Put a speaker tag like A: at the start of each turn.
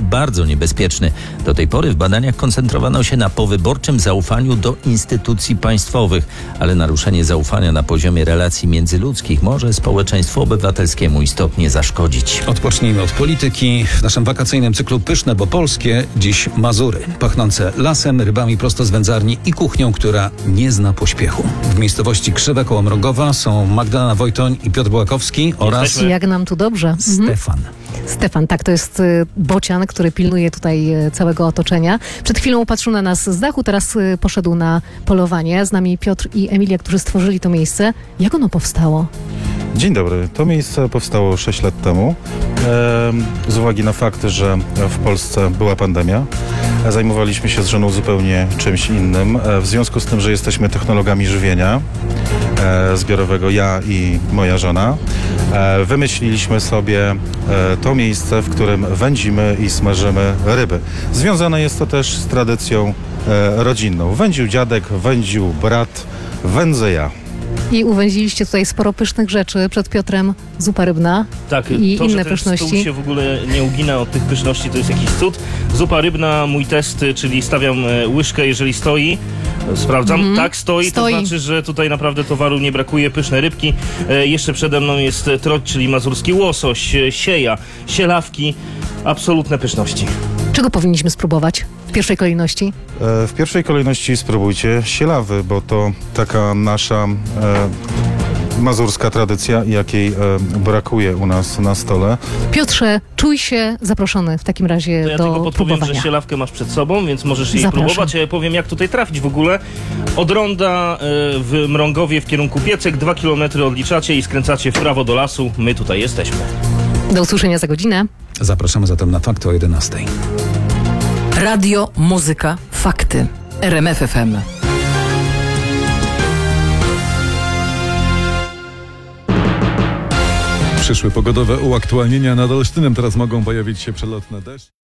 A: bardzo niebezpieczny. Do tej pory w badaniach koncentrowano się na powyborczym zaufaniu do instytucji państwowych, ale naruszenie zaufania na poziomie relacji międzyludzkich może społeczeństwu obywatelskiemu istotnie zaszkodzić.
B: Odpocznijmy od polityki. W naszym wakacyjnym cyklu Pyszne, bo polskie, dziś Mazury. Pachnące lasem, rybami prosto z wędzarni i kuchnią, która nie zna pośpiechu. W miejscowości Krzywe koło Mrogowa są Magdalena Wojtoń i Piotr Bułakowski oraz
C: Jak nam tu dobrze.
B: Stefan.
C: Stefan, tak, to jest bocian, który pilnuje tutaj całego otoczenia. Przed chwilą patrzył na nas z dachu, teraz poszedł na polowanie. Z nami Piotr i Emilia, którzy stworzyli to miejsce. Jak ono powstało?
D: Dzień dobry. To miejsce powstało 6 lat temu z uwagi na fakt, że w Polsce była pandemia. Zajmowaliśmy się z żoną zupełnie czymś innym. W związku z tym, że jesteśmy technologami żywienia zbiorowego, ja i moja żona, wymyśliliśmy sobie to miejsce, w którym wędzimy i smażymy ryby. Związane jest to też z tradycją rodzinną. Wędził dziadek, wędził brat, wędzę ja.
C: I uwęziliście tutaj sporo pysznych rzeczy. Przed Piotrem zupa rybna
E: Tak,
C: i
E: to,
C: inne
E: że ten
C: pyszności.
E: stół się w ogóle nie ugina od tych pyszności, to jest jakiś cud. Zupa rybna, mój test, czyli stawiam łyżkę, jeżeli stoi. Sprawdzam, tak, stoi, to znaczy, że tutaj naprawdę towaru nie brakuje. Pyszne rybki. Jeszcze przede mną jest troć, czyli mazurski łosoś, sieja, sielawki. Absolutne pyszności.
C: Czego powinniśmy spróbować w pierwszej kolejności?
D: W pierwszej kolejności spróbujcie sielawy, bo to taka nasza mazurska tradycja, jakiej brakuje u nas na stole.
C: Piotrze, czuj się zaproszony w takim razie
E: To ja
C: do
E: tylko podpowiem,
C: próbowania.
E: że sielawkę masz przed sobą, więc możesz jej
C: Zapraszam.
E: próbować. A ja powiem, jak tutaj trafić w ogóle. Od ronda w Mrągowie w kierunku Piecek, 2 km odliczacie i skręcacie w prawo do lasu. My tutaj jesteśmy.
C: Do usłyszenia za godzinę.
B: Zapraszamy zatem na Fakty o 11.
F: Radio, muzyka, fakty. RMF FM.
G: Przyszły pogodowe uaktualnienia nad Olsztynem. Teraz mogą pojawić się przelotne deszcze.